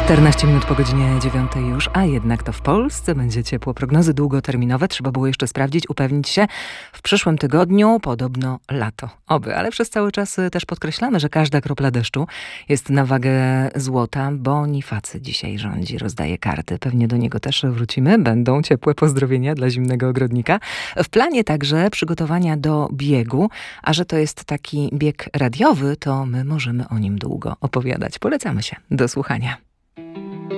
14 minut po godzinie 9 już, a jednak to w Polsce będzie ciepło. Prognozy długoterminowe trzeba było jeszcze sprawdzić, upewnić się. W przyszłym tygodniu podobno lato. Oby, ale przez cały czas też podkreślamy, że każda kropla deszczu jest na wagę złota. Bonifacy dzisiaj rządzi, rozdaje karty. Pewnie do niego też wrócimy. Będą ciepłe pozdrowienia dla zimnego ogrodnika. W planie także przygotowania do biegu, a że to jest taki bieg radiowy, to my możemy o nim długo opowiadać. Polecamy się do słuchania.